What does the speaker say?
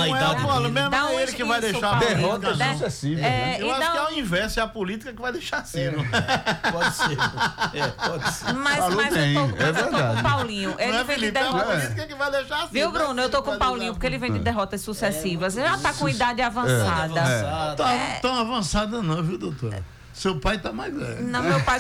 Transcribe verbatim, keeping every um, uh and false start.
a idade dele. Mesmo Da é ele onde que vai isso, deixar a Paulinho? política. Derrota não. sucessiva. É, Eu então- acho que é o inverso, é a política que vai deixar Ciro. Pode ser. É, pode ser. Mas, Falou mas bem, eu tô, é mas eu tô com verdade. o Paulinho. Ele Não é, vem de Felipe? É a derrota. política que vai deixar Ciro. Viu, não é Bruno? Eu tô Ciro com o que vai Paulinho, deixar- porque ele vem de derrotas sucessivas. Ele já tá com idade É. avançada. Avançado. Tá tão avançada não, viu, doutor? Seu pai tá mais velho. Não, meu pai